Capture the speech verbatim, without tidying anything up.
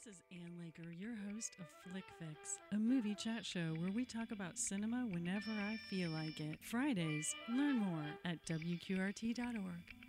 This is Ann Laker, your host of Flick Fix, a movie chat show where we talk about cinema whenever I feel like it. Fridays, learn more at W Q R T dot org.